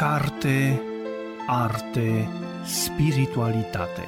Carte, arte, spiritualitate.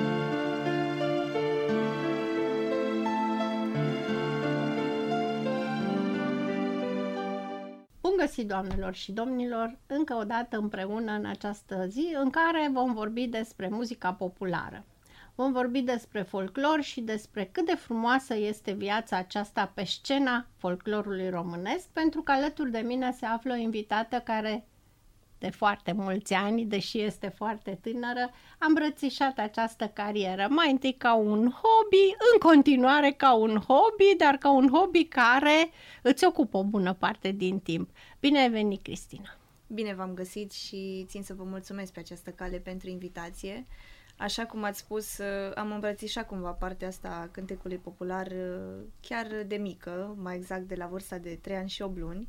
Bun găsit, doamnelor și domnilor, încă o dată împreună în această zi în care vom vorbi despre muzica populară. Vom vorbi despre folclor și despre cât de frumoasă este viața aceasta pe scena folclorului românesc, pentru că alături de mine se află o invitată care de foarte mulți ani, deși este foarte tânără, a îmbrățișat această carieră, mai întâi ca un hobby, în continuare ca un hobby, dar ca un hobby care îți ocupă o bună parte din timp. Bine ai venit, Cristina! Bine v-am găsit și țin să vă mulțumesc pe această cale pentru invitație. Așa cum ați spus, am îmbrățișat cumva partea asta a cântecului popular chiar de mică, mai exact de la vârsta de 3 ani și 8 luni.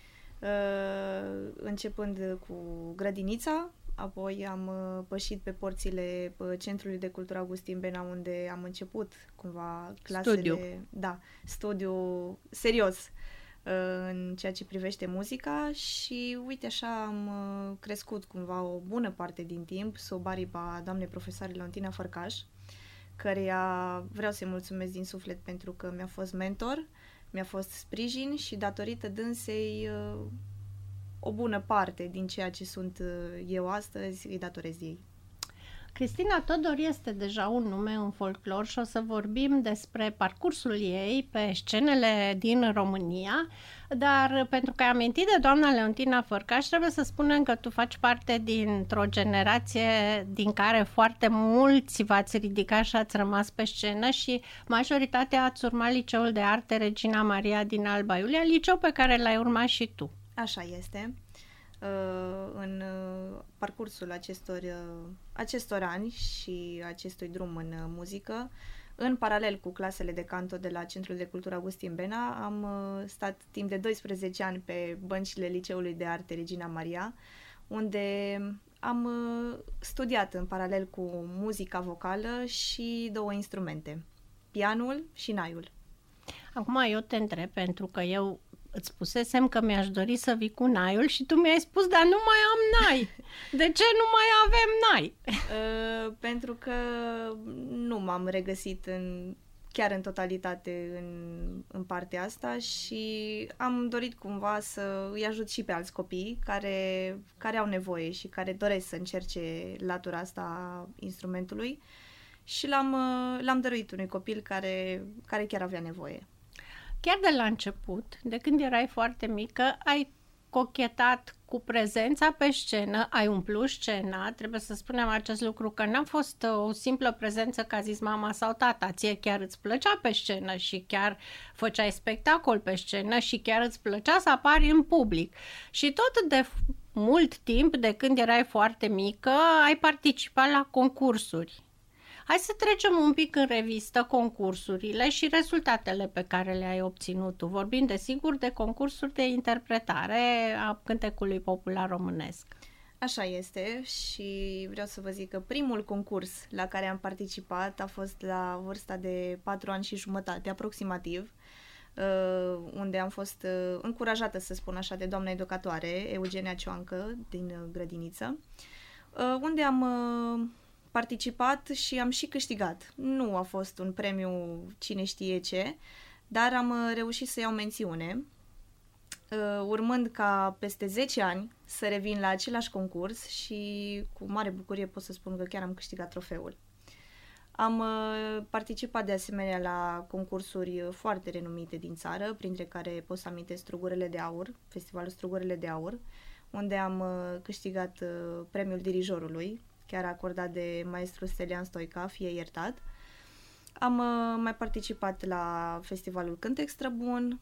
Începând cu grădinița, apoi am pășit pe porțile Centrului de Cultură Augustin Bena, unde am început cumva clasele, studiu serios în ceea ce privește muzica și uite așa am crescut cumva o bună parte din timp sub aripa doamnei profesoare Leontina Fărcaș, căreia vreau să-i mulțumesc din suflet pentru că mi-a fost mentor, mi-a fost sprijin și datorită dânsei o bună parte din ceea ce sunt eu astăzi îi datorez ei. Cristina Todor este deja un nume în folclor și o să vorbim despre parcursul ei pe scenele din România, dar pentru că ai amintit de doamna Leontina Fărcaș, trebuie să spunem că tu faci parte dintr-o generație din care foarte mulți v-ați ridicat și ați rămas pe scenă și majoritatea ați urmat Liceul de Arte Regina Maria din Alba Iulia, liceu pe care l-ai urmat și tu. Așa este. În parcursul acestor ani și acestui drum în muzică, în paralel cu clasele de canto de la Centrul de Cultură Augustin Bena, am stat timp de 12 ani pe băncile Liceului de Arte Regina Maria, unde am studiat în paralel cu muzica vocală și 2 instrumente, pianul și naiul. Acum eu te întreb, pentru că eu îți spusesem că mi-aș dori să vii cu naiul și tu mi-ai spus, dar nu mai am nai. De ce nu mai avem nai? Pentru că nu m-am regăsit chiar în totalitate în partea asta și am dorit cumva să îi ajut și pe alți copii care au nevoie și care doresc să încerce latura asta a instrumentului și l-am dăruit unui copil care chiar avea nevoie. Chiar de la început, de când erai foarte mică, ai cochetat cu prezența pe scenă, ai umplut scena, trebuie să spunem acest lucru, că n-a fost o simplă prezență, că a zis mama sau tata, ție chiar îți plăcea pe scenă și chiar făceai spectacol pe scenă și chiar îți plăcea să apari în public. Și tot de mult timp, de când erai foarte mică, ai participat la concursuri. Hai să trecem un pic în revistă concursurile și rezultatele pe care le-ai obținut tu, vorbind desigur de concursuri de interpretare a cântecului popular românesc. Așa este și vreau să vă zic că primul concurs la care am participat a fost la vârsta de 4 ani și jumătate aproximativ, unde am fost încurajată, să spun așa, de doamna educatoare Eugenia Cioancă din grădiniță, unde am participat și am și câștigat. Nu a fost un premiu cine știe ce, dar am reușit să iau mențiune, urmând ca peste 10 ani să revin la același concurs și cu mare bucurie pot să spun că chiar am câștigat trofeul. Am participat de asemenea la concursuri foarte renumite din țară, printre care pot să amintesc Strugurele de Aur, Festivalul Strugurele de Aur, unde am câștigat premiul dirijorului, chiar acordat de maestru Stelian Stoica, fie iertat. Am mai participat la Festivalul Cântec Străbun,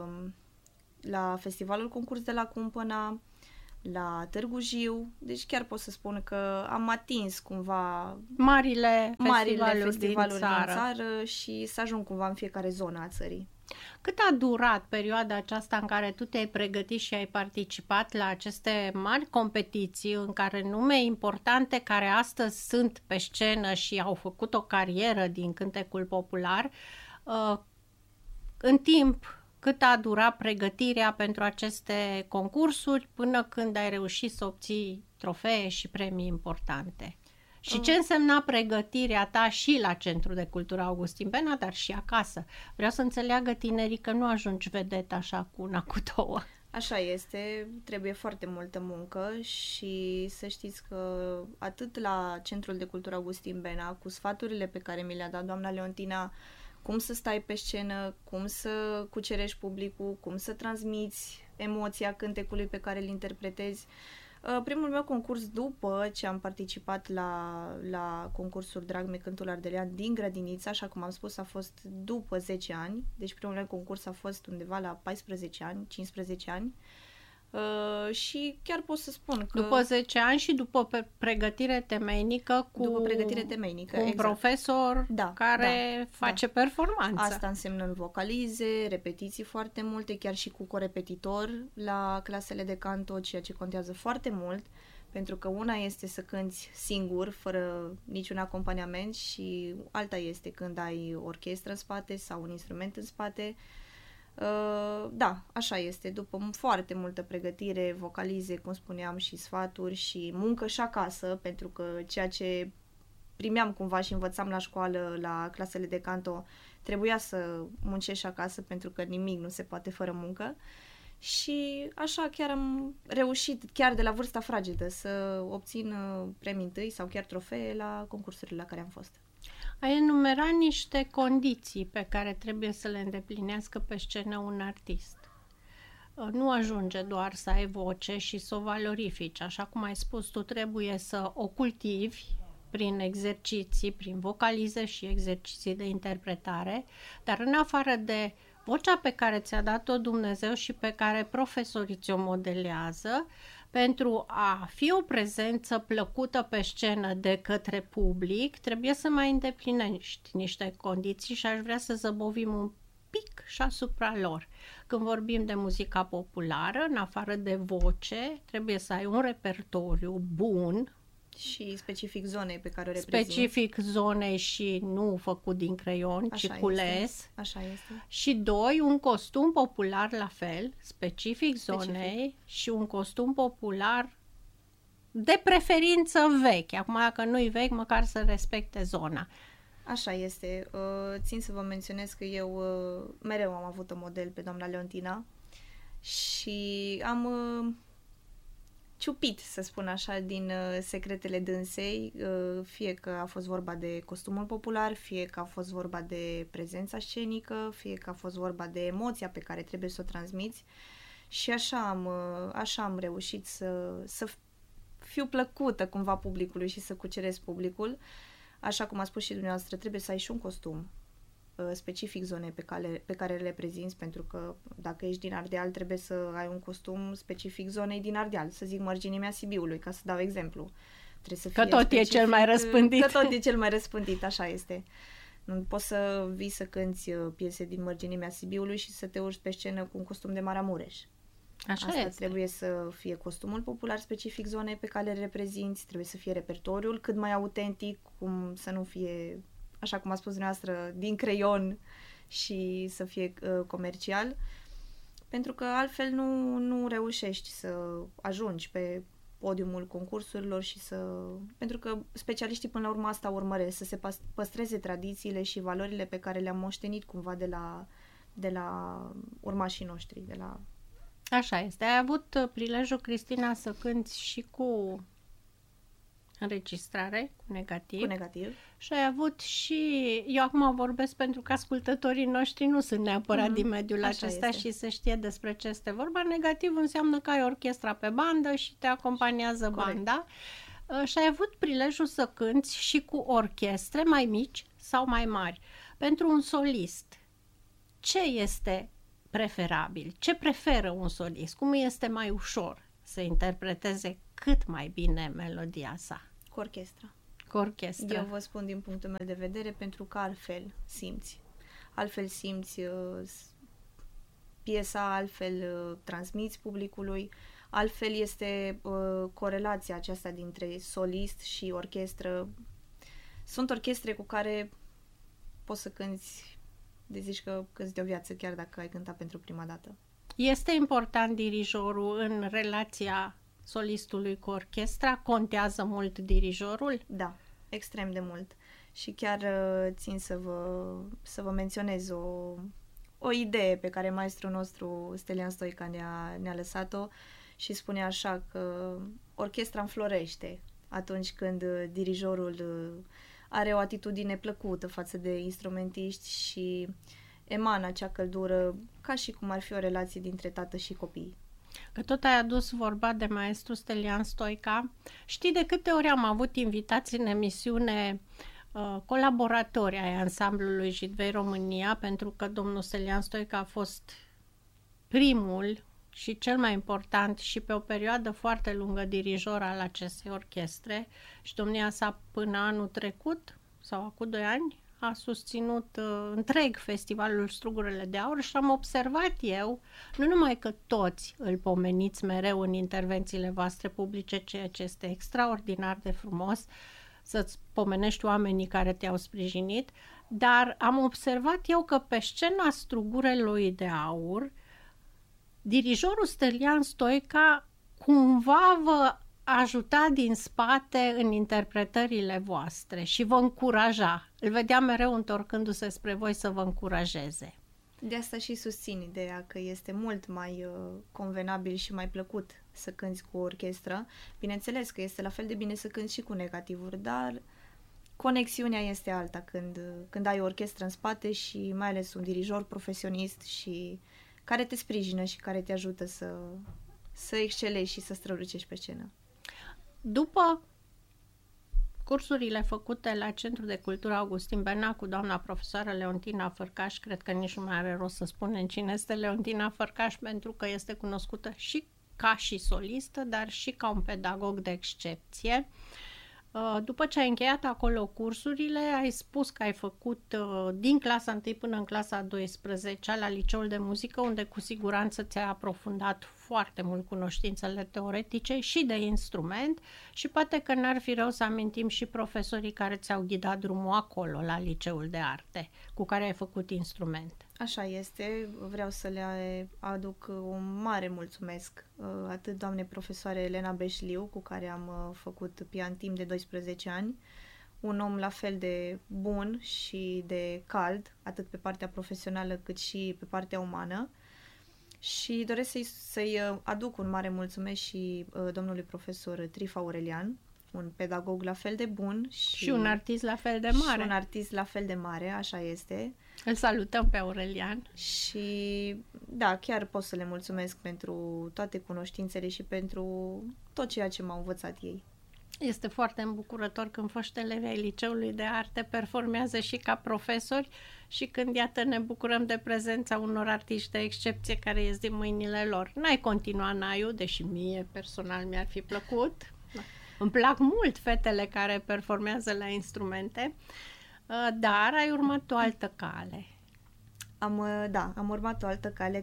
la Festivalul Concurs de la Cumpăna, la Târgu Jiu, deci chiar pot să spun că am atins cumva marile festivaluri din țară și să ajung cumva în fiecare zonă a țării. Cât a durat perioada aceasta în care tu te-ai pregătit și ai participat la aceste mari competiții în care nume importante care astăzi sunt pe scenă și au făcut o carieră din cântecul popular, în timp cât a durat pregătirea pentru aceste concursuri până când ai reușit să obții trofee și premii importante. Și ce însemna pregătirea ta și la Centrul de Cultură Augustin Bena, dar și acasă? Vreau să înțeleagă tinerii că nu ajungi vedet așa cu una, cu două. Așa este, trebuie foarte multă muncă și să știți că atât la Centrul de Cultură Augustin Bena, cu sfaturile pe care mi le-a dat doamna Leontina, cum să stai pe scenă, cum să cucerești publicul, cum să transmiți emoția cântecului pe care îl interpretezi. Primul meu concurs, după ce am participat la concursul Drag-me Cântul Ardelean din Grădinița, așa cum am spus, a fost după 10 ani, deci primul meu concurs a fost undeva la 14 ani, 15 ani. Și chiar pot să spun că... După 10 ani și după pregătire temeinică cu un exact. profesor care face performanță. Asta însemnând vocalize, repetiții foarte multe, chiar și cu corepetitor la clasele de canto, ceea ce contează foarte mult, pentru că una este să cânți singur, fără niciun acompaniament, și alta este când ai orchestră în spate sau un instrument în spate. Da, așa este. După foarte multă pregătire, vocalize, cum spuneam, și sfaturi și muncă și acasă, pentru că ceea ce primeam cumva și învățam la școală, la clasele de canto, trebuia să muncești acasă, pentru că nimic nu se poate fără muncă. Și așa chiar am reușit, chiar de la vârsta fragedă, să obțin premii întâi sau chiar trofee la concursurile la care am fost. Ai enumerat niște condiții pe care trebuie să le îndeplinească pe scenă un artist. Nu ajunge doar să ai voce și să o valorifici. Așa cum ai spus, tu trebuie să o cultivi prin exerciții, prin vocalize și exerciții de interpretare, dar în afară de vocea pe care ți-a dat-o Dumnezeu și pe care profesorii ți-o modelează, pentru a fi o prezență plăcută pe scenă de către public, trebuie să mai îndeplinești niște condiții și aș vrea să zăbovim un pic și asupra lor. Când vorbim de muzica populară, în afară de voce, trebuie să ai un repertoriu bun, și specific zonei pe care o reprezinți. Specific zonei și nu făcut din creion, ci cules. Așa este. Și 2, un costum popular la fel, specific zonei și un costum popular de preferință vechi. Acum, dacă nu-i vechi, măcar să respecte zona. Așa este. Țin să vă menționez că eu mereu am avut un model pe doamna Leontina și am ciupit, să spun așa, din secretele dânsei, fie că a fost vorba de costumul popular, fie că a fost vorba de prezența scenică, fie că a fost vorba de emoția pe care trebuie să o transmiți, și așa am reușit să fiu plăcută cumva publicului și să cuceresc publicul. Așa cum a spus și dumneavoastră, trebuie să ai și un costum specific zonei pe care le prezinți, pentru că dacă ești din Ardeal, trebuie să ai un costum specific zonei din Ardeal, să zic Mărginimea Sibiului, ca să dau exemplu. Trebuie să fie tot specific, e cel mai răspândit. Că tot e cel mai răspândit, așa este. Nu poți să vii să cânti piese din Mărginimea Sibiului și să te urci pe scenă cu un costum de Maramureș. Asta este. Trebuie să fie costumul popular specific zonei pe care le reprezinți, trebuie să fie repertoriul cât mai autentic, cum să nu fie, așa cum a spus dumneavoastră, din creion și să fie comercial, pentru că altfel nu reușești să ajungi pe podiumul concursurilor și pentru că specialiștii până la urmă asta urmăresc, să se păstreze tradițiile și valorile pe care le-am moștenit cumva de la urmașii noștri, de la... Așa este. Ai avut prilejul, Cristina, să cânti și cu înregistrare, cu negativ. Cu negativ. Și ai avut și... Eu acum vorbesc pentru că ascultătorii noștri nu sunt neapărat din mediul acesta este. Și să știe despre ce este vorba. Negativ înseamnă că ai orchestra pe bandă și te acompaniază banda. Și ai avut prilejul să cânti și cu orchestre mai mici sau mai mari. Pentru un solist, ce este preferabil? Ce preferă un solist? Cum este mai ușor să interpreteze cât mai bine melodia sa? Cu orchestra. Cu orchestra. Eu vă spun din punctul meu de vedere, pentru că altfel simți. Altfel simți piesa, altfel transmiți publicului, altfel este corelația aceasta dintre solist și orchestră. Sunt orchestre cu care poți să cânti de zici că câți de o viață chiar dacă ai cântat pentru prima dată. Este important dirijorul în relația solistului cu orchestra? Contează mult dirijorul? Da, extrem de mult. Și chiar țin să vă menționez o idee pe care maestrul nostru, Stelian Stoica, ne-a lăsat-o și spune așa că orchestra înflorește atunci când dirijorul are o atitudine plăcută față de instrumentiști și emană acea căldură ca și cum ar fi o relație dintre tată și copii. Că tot ai adus vorba de maestru Stelian Stoica. Știi de câte ori am avut invitați în emisiune colaboratori ai ansamblului Jidvei România, pentru că domnul Stelian Stoica a fost primul și cel mai important și pe o perioadă foarte lungă dirijor al acestei orchestre și domnia sa până anul trecut sau acum 2 ani a susținut întreg festivalul Strugurele de Aur și am observat eu, nu numai că toți îl pomeniți mereu în intervențiile voastre publice, ceea ce este extraordinar de frumos, să-ți pomenești oamenii care te-au sprijinit, dar am observat eu că pe scena Strugurelor de Aur, dirijorul Stelian Stoica cumva vă ajuta din spate în interpretările voastre și vă încuraja. Îl vedeam mereu întorcându-se spre voi să vă încurajeze. De asta și susțin ideea că este mult mai convenabil și mai plăcut să cânți cu o orchestră. Bineînțeles că este la fel de bine să cânți și cu negativuri, dar conexiunea este alta când ai o orchestră în spate și mai ales un dirijor profesionist și care te sprijină și care te ajută să excelezi și să strălucești pe scenă. După cursurile făcute la Centrul de Cultură Augustin Berna cu doamna profesoară Leontina Fărcaș, cred că nici nu mai are rost să spunem cine este Leontina Fărcaș, pentru că este cunoscută și ca și solistă, dar și ca un pedagog de excepție. După ce ai încheiat acolo cursurile, ai spus că ai făcut din clasa 1 până în clasa 12 la Liceul de Muzică, unde cu siguranță ți-ai aprofundat foarte mult cunoștințele teoretice și de instrument și poate că n-ar fi rău să amintim și profesorii care ți-au ghidat drumul acolo, la Liceul de Arte, cu care ai făcut instrument. Așa este, vreau să le aduc un mare mulțumesc atât doamnei profesoare Elena Beșliu, cu care am făcut pian timp de 12 ani, un om la fel de bun și de cald, atât pe partea profesională cât și pe partea umană. Și doresc să-i aduc un mare mulțumesc și domnului profesor Trifa Aurelian, un pedagog la fel de bun și un artist la fel de mare. Și un artist la fel de mare, așa este. Îl salutăm pe Aurelian. Și da, chiar pot să le mulțumesc pentru toate cunoștințele și pentru tot ceea ce m-au învățat ei. Este foarte îmbucurător când foști elevi ai Liceului de Arte performează și ca profesori și când, iată, ne bucurăm de prezența unor artiști de excepție care ies din mâinile lor. N-ai continuat Naiu, deși mie personal mi-ar fi plăcut. Îmi plac mult fetele care performează la instrumente, dar ai urmat o altă cale. Am urmat o altă cale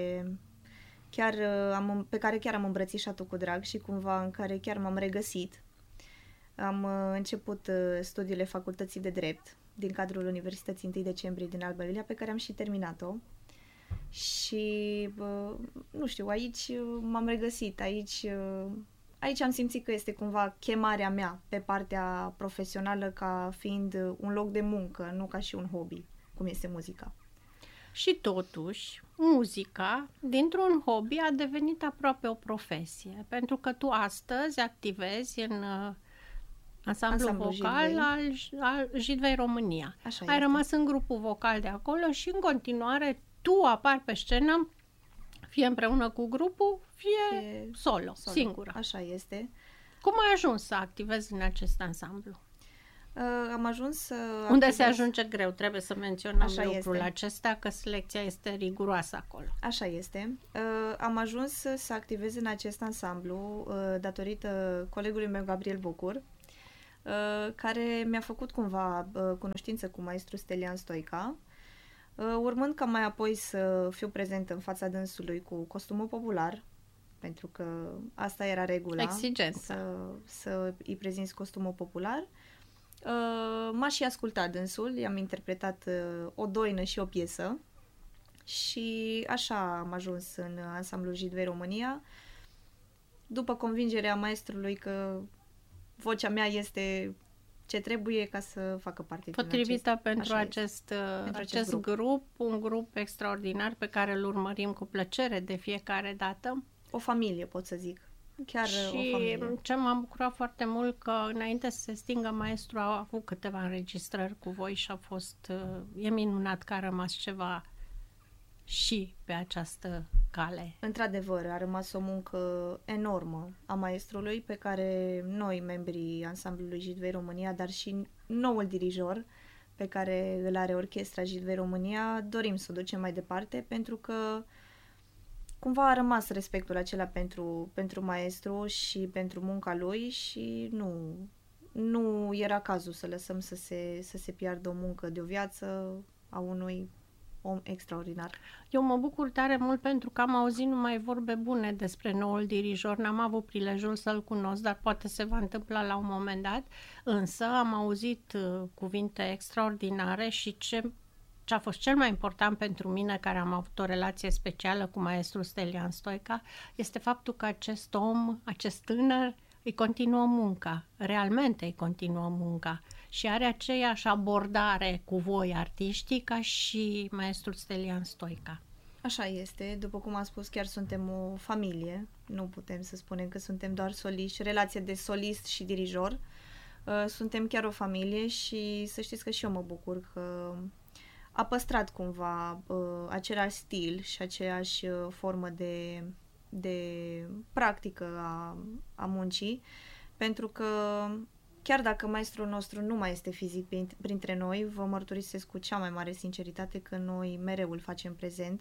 pe care chiar am îmbrățișat-o cu drag și cumva în care chiar m-am regăsit. Am început studiile Facultății de Drept din cadrul Universității 1 decembrie din Alba Iulia, pe care am și terminat-o. Și, nu știu, aici m-am regăsit, aici am simțit că este cumva chemarea mea pe partea profesională ca fiind un loc de muncă, nu ca și un hobby, cum este muzica. Și totuși, muzica, dintr-un hobby, a devenit aproape o profesie, pentru că tu astăzi activezi în ansamblul vocal al Jidvei România. Ai rămas în grupul vocal de acolo și în continuare tu apari pe scenă fie împreună cu grupul, fie solo, singură. Așa este. Cum ai ajuns să activezi în acest ansamblu? Am ajuns să Unde se ajunge greu, trebuie să menționăm lucrul acesta, că selecția este riguroasă acolo. Așa este. Am ajuns să activez în acest ansamblu datorită colegului meu, Gabriel Bucur, care mi-a făcut cumva cunoștință cu maestru Stelian Stoica, urmând ca mai apoi să fiu prezent în fața dânsului cu costumul popular, pentru că asta era regula. Exigența. Să îi prezinți costumul popular. M-a și ascultat dânsul, i-am interpretat o doină și o piesă și așa am ajuns în ansamblul Jidvei România, după convingerea maestrului că vocea mea este ce trebuie ca să facă parte potrivită pentru acest grup, un grup extraordinar pe care îl urmărim cu plăcere de fiecare dată. O familie, pot să zic. Chiar și o familie. Ce m-a bucurat foarte mult că înainte să se stingă maestru au avut câteva înregistrări cu voi și a fost, e minunat că a rămas ceva și pe această cale. Într-adevăr, a rămas o muncă enormă a maestrului pe care noi, membrii ansamblului Jidvei România, dar și noul dirijor pe care îl are orchestra Jidvei România, dorim să o ducem mai departe pentru că cumva a rămas respectul acela pentru maestru și pentru munca lui și nu era cazul să lăsăm să se piardă o muncă de o viață a unui om extraordinar. Eu mă bucur tare mult pentru că am auzit numai vorbe bune despre noul dirijor, n-am avut prilejul să-l cunosc, dar poate se va întâmpla la un moment dat, însă am auzit cuvinte extraordinare și ce a fost cel mai important pentru mine, care am avut o relație specială cu maestrul Stelian Stoica, este faptul că acest om, acest tânăr, îi continuă munca, realmente îi continuă munca și are aceeași abordare cu voi, artiștii, ca și maestrul Stelian Stoica. Așa este, după cum am spus, chiar suntem o familie, nu putem să spunem că suntem doar soliști, relație de solist și dirijor, suntem chiar o familie și să știți că și eu mă bucur că a păstrat cumva același stil și aceeași formă de practică a muncii, pentru că chiar dacă maestrul nostru nu mai este fizic printre noi, vă mărturisesc cu cea mai mare sinceritate că noi mereu îl facem prezent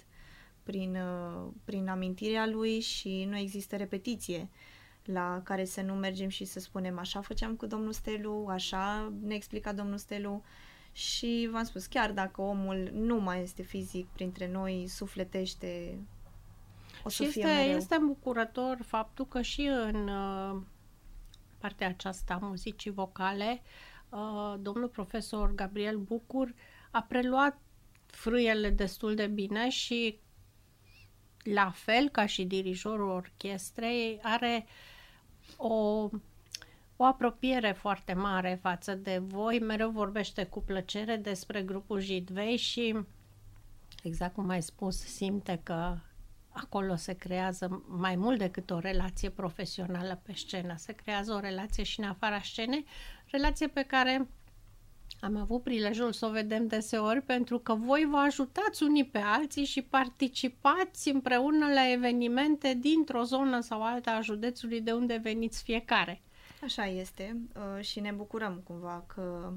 prin amintirea lui și nu există repetiție la care să nu mergem și să spunem așa făceam cu domnul Stelu, așa ne explica domnul Stelu. Și v-am spus, chiar dacă omul nu mai este fizic printre noi, sufletește, o să fie mereu. Este îmbucurător faptul că și în partea aceasta a muzicii vocale, domnul profesor Gabriel Bucur a preluat frâiele destul de bine și la fel ca și dirijorul orchestrei are o apropiere foarte mare față de voi, mereu vorbește cu plăcere despre grupul Jidvei și, exact cum ai spus, simte că acolo se creează mai mult decât o relație profesională pe scenă, se creează o relație și în afara scenei, relație pe care am avut prilejul să o vedem deseori pentru că voi vă ajutați unii pe alții și participați împreună la evenimente dintr-o zonă sau alta a județului de unde veniți fiecare. Așa este și ne bucurăm cumva că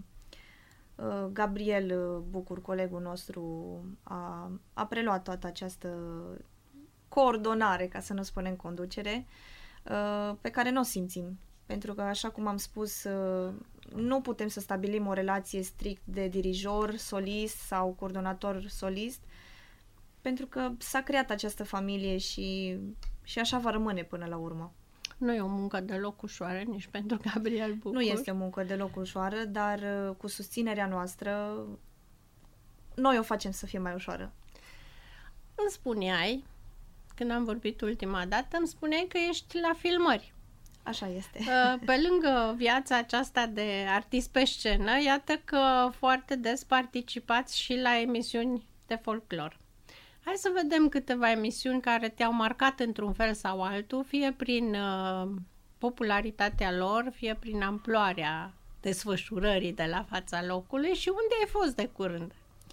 Gabriel Bucur, colegul nostru, a preluat toată această coordonare, ca să nu spunem conducere, pe care nu o simțim. Pentru că, așa cum am spus, nu putem să stabilim o relație strict de dirijor, solist sau coordonator solist, pentru că s-a creat această familie și așa va rămâne până la urmă. Nu e o muncă deloc ușoară nici pentru Gabriel Bucur. Nu este o muncă deloc ușoară, dar cu susținerea noastră noi o facem să fie mai ușoară. Îmi spuneai, când am vorbit ultima dată, îmi spuneai că ești la filmări. Așa este. Pe lângă viața aceasta de artist pe scenă, iată că foarte des participați și la emisiuni de folclor. Hai să vedem câteva emisiuni care te-au marcat într-un fel sau altul, fie prin popularitatea lor, fie prin amploarea desfășurării de la fața locului și unde ai fost de curând?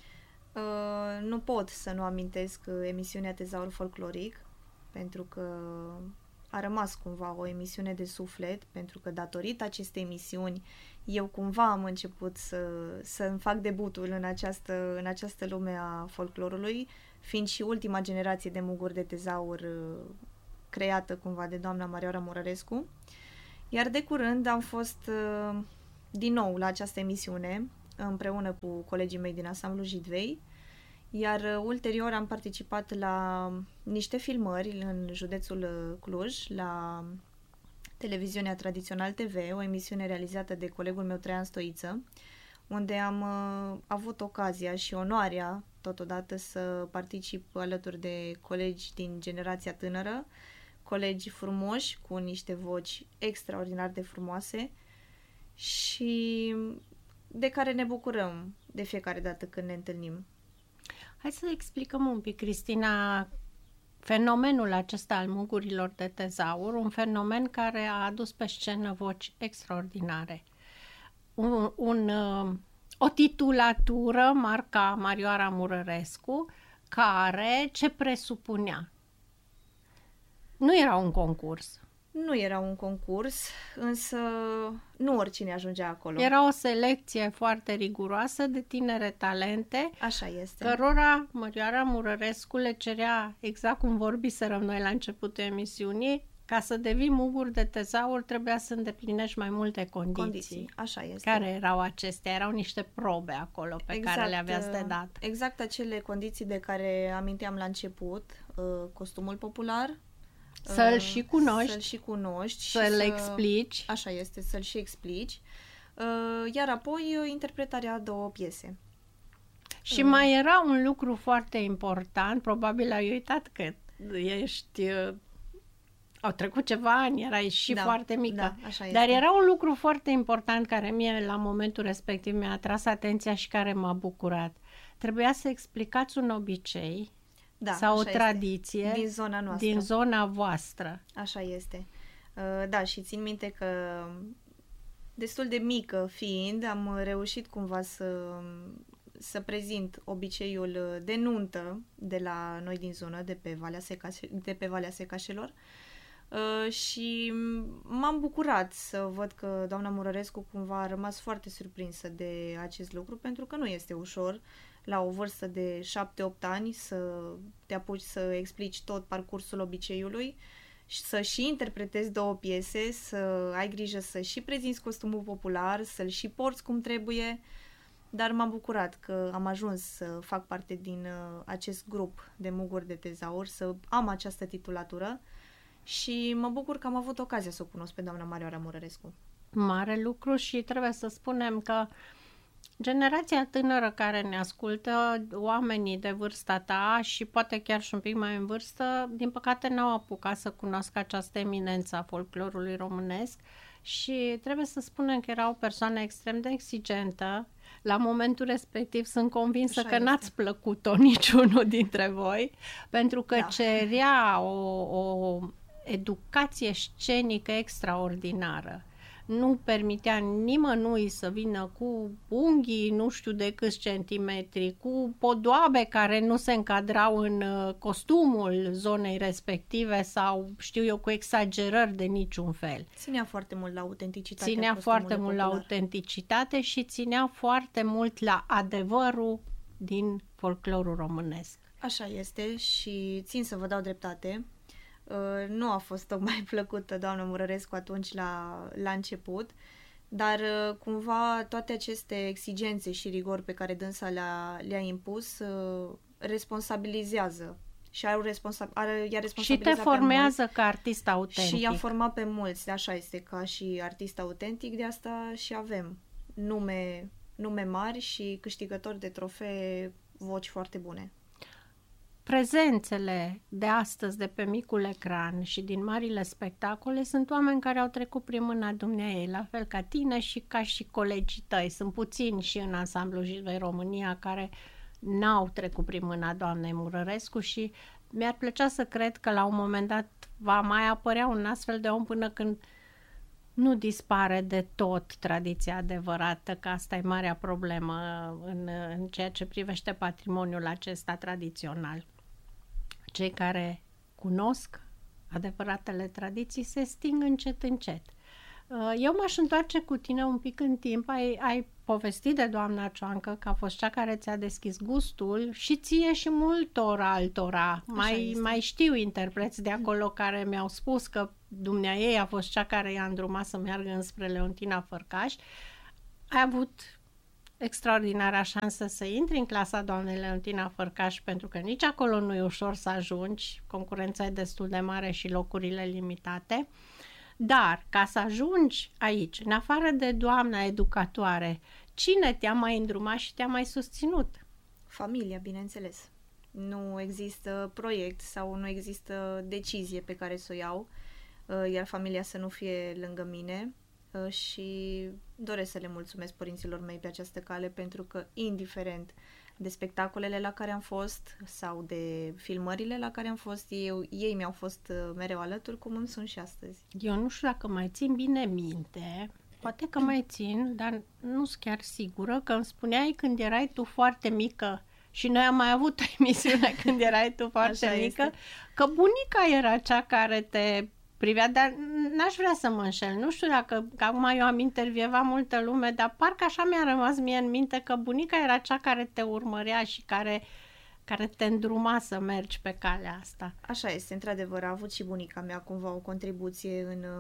Nu pot să nu amintesc emisiunea Tezaur Folcloric, pentru că a rămas cumva o emisiune de suflet, pentru că datorită acestei emisiuni eu cumva am început să îmi fac debutul în această lume a folclorului, fiind și ultima generație de muguri de tezaur creată cumva de doamna Marioara Morărescu. Iar de curând am fost din nou la această emisiune împreună cu colegii mei din ansamblul Jidvei, iar ulterior am participat la niște filmări în județul Cluj, la televiziunea Tradițional TV, o emisiune realizată de colegul meu Traian Stoiță, unde am avut ocazia și onoarea totodată să particip alături de colegi din generația tânără, colegi frumoși cu niște voci extraordinar de frumoase și de care ne bucurăm de fiecare dată când ne întâlnim. Hai să explicăm un pic, Cristina, fenomenul acesta al mugurilor de tezaur, un fenomen care a adus pe scenă voci extraordinare. O titulatură marca Marioara Murărescu, care ce presupunea? Nu era un concurs. Nu era un concurs, însă nu oricine ajungea acolo. Era o selecție foarte riguroasă de tinere talente, așa este, cărora Marioara Murărescu le cerea, exact cum vorbiserăm noi la începutul emisiunii, ca să devii mugur de tezaur trebuia să îndeplinești mai multe condiții. Așa este. Care erau acestea? Erau niște probe acolo pe care le aveați de dat. Exact acele condiții de care aminteam la început, costumul popular, să-l și cunoști, să-l explici. Așa este, să-l și explici. Iar apoi interpretarea a 2 piese. Și mai era un lucru foarte important, probabil ai uitat că ești... Au trecut ceva ani, erai și foarte mică. Da, așa dar este. era un lucru foarte important care mie la momentul respectiv mi-a atras atenția și care m-a bucurat. Trebuia să explicați un obicei sau o tradiție din zona noastră. Din zona voastră. Așa este. Da, și țin minte că destul de mică fiind, am reușit cumva să prezint obiceiul de nuntă de la noi din zonă, de pe Valea Secașelor. Și m-am bucurat să văd că doamna Murărescu cumva a rămas foarte surprinsă de acest lucru, pentru că nu este ușor la o vârstă de 7-8 ani să te apuci să explici tot parcursul obiceiului și să și interpretezi 2 piese, să ai grijă să și prezinți costumul popular, să-l și porți cum trebuie, dar m-am bucurat că am ajuns să fac parte din acest grup de muguri de tezaur, să am această titulatură și mă bucur că am avut ocazia să o cunosc pe doamna Marioara Murărescu. Mare lucru și trebuie să spunem că generația tânără care ne ascultă, oamenii de vârsta ta și poate chiar și un pic mai în vârstă, din păcate n-au apucat să cunoască această eminență a folclorului românesc și trebuie să spunem că era o persoană extrem de exigentă. La momentul respectiv sunt convinsă că n-ați plăcut-o niciunul dintre voi, pentru că cerea o educație scenică extraordinară. Nu permitea nimănui să vină cu unghii nu știu de câți centimetri, cu podoabe care nu se încadrau în costumul zonei respective sau, știu eu, cu exagerări de niciun fel. Ținea foarte mult la autenticitate. Ținea foarte mult la autenticitate și ținea foarte mult la adevărul din folclorul românesc. Așa este și țin să vă dau dreptate. Nu a fost tocmai plăcută doamna Murărescu atunci la început, dar cumva toate aceste exigențe și rigori pe care dânsa le-a impus responsabilizează și i-a responsabilizat și te formează ca artist autentic. Și i-a format pe mulți, așa este, ca și artist autentic, de asta și avem nume mari și câștigători de trofee, voci foarte bune. Prezențele de astăzi de pe micul ecran și din marile spectacole sunt oameni care au trecut prin mâna dumneaei, la fel ca tine și ca și colegii tăi. Sunt puțini și în ansamblu Jilvei România care n-au trecut prin mâna doamnei Murărescu și mi-ar plăcea să cred că la un moment dat va mai apărea un astfel de om până când nu dispare de tot tradiția adevărată, că asta e marea problemă în ceea ce privește patrimoniul acesta tradițional. Cei care cunosc adevăratele tradiții se sting încet, încet. Eu m-aș întoarce cu tine un pic în timp. Ai povestit de doamna Cioancă, că a fost cea care ți-a deschis gustul și ție și multor altora. Mai știu interpreți de acolo care mi-au spus că dumneaei a fost cea care i-a îndrumat să meargă înspre Leontina Fărcaș. Ai avut extraordinara șansă să intri în clasa doamnei Leontina Fărcaș, pentru că nici acolo nu e ușor să ajungi, concurența e destul de mare și locurile limitate, Dar ca să ajungi aici, în afară de doamna educatoare, cine te-a mai îndrumat și te-a mai susținut? Familia, bineînțeles. Nu există proiect sau nu există decizie pe care să o iau, iar familia să nu fie lângă mine, și doresc să le mulțumesc părinților mei pe această cale, pentru că indiferent de spectacolele la care am fost sau de filmările la care am fost, ei mi-au fost mereu alături, cum îmi sunt și astăzi. Eu nu știu dacă mai țin bine minte, poate că mai țin, dar nu sunt chiar sigură, că îmi spuneai când erai tu foarte mică, și noi am mai avut o emisiune când erai tu foarte Așa mică, este. că bunica era cea care te privea, dar n-aș vrea să mă înșel. Nu știu dacă acum eu am intervievat multă lume, dar parcă așa mi-a rămas mie în minte că bunica era cea care te urmărea și care te îndruma să mergi pe calea asta. Așa este, într-adevăr, a avut și bunica mea cumva o contribuție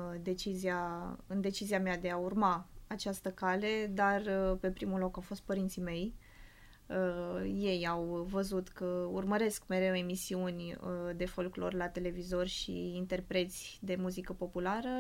în decizia mea de a urma această cale, dar pe primul loc au fost părinții mei. Ei au văzut că urmăresc mereu emisiuni de folclor la televizor și interpreți de muzică populară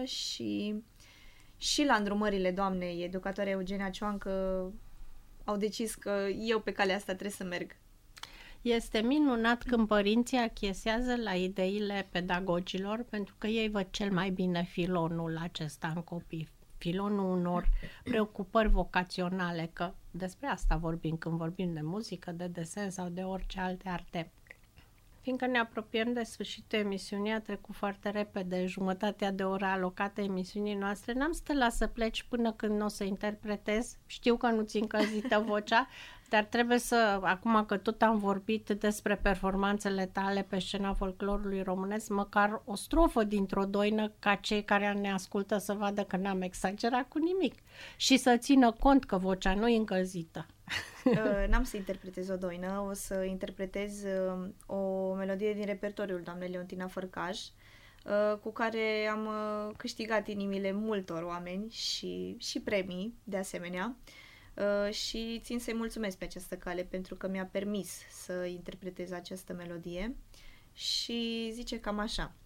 și la îndrumările doamnei educatoare Eugenia Cioancă au decis că eu pe calea asta trebuie să merg. Este minunat când părinții achiesează la ideile pedagogilor, pentru că ei văd cel mai bine filonul acesta în copii, filonul unor preocupări vocaționale, că despre asta vorbim când vorbim de muzică, de desen sau de orice alte arte. Fiindcă ne apropiem de sfârșitul emisiunii, a trecut foarte repede jumătatea de oră alocată emisiunii noastre, n-am să te las să pleci până când o să interpretez. Știu că nu ți încălzită vocea, dar trebuie să, acum că tot am vorbit despre performanțele tale pe scena folclorului românesc, măcar o strofă dintr-o doină, ca cei care ne ascultă să vadă că n-am exagerat cu nimic și să țină cont că vocea nu e încălzită. N-am să interpretez o doină, o să interpretez o melodie din repertoriul doamnei Leontina Fărcaș, cu care am câștigat inimile multor oameni și premii de asemenea, și țin să-i mulțumesc pe această cale pentru că mi-a permis să interpretez această melodie și zice cam așa.